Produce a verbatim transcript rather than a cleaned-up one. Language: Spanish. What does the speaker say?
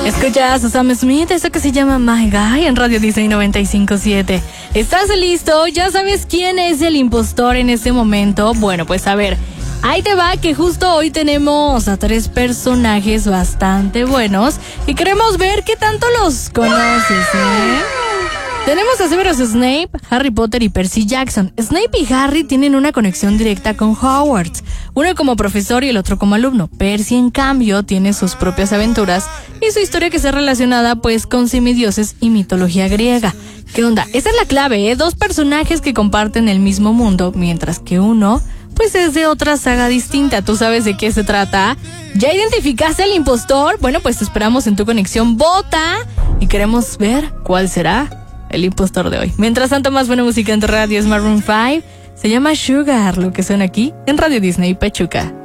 Escuchas a Sam Smith, eso que se llama My Guy en Radio Disney noventa y cinco punto siete. ¿Estás listo? ¿Ya sabes quién es el impostor en este momento? Bueno, pues a ver, ahí te va que justo hoy tenemos a tres personajes bastante buenos y queremos ver qué tanto los conoces, ¿eh? Tenemos a Severus Snape, Harry Potter y Percy Jackson. Snape y Harry tienen una conexión directa con Hogwarts, uno como profesor y el otro como alumno. Percy, en cambio, tiene sus propias aventuras y su historia que está relacionada pues con semidioses y mitología griega. ¿Qué onda? Esa es la clave, ¿eh? Dos personajes que comparten el mismo mundo, mientras que uno pues es de otra saga distinta. ¿Tú sabes de qué se trata? ¿Ya identificaste al impostor? Bueno, pues te esperamos en tu conexión. Vota y queremos ver cuál será el impostor de hoy. Mientras tanto, más buena música en tu radio es Maroon five. Se llama Sugar, lo que suena aquí en Radio Disney Pachuca.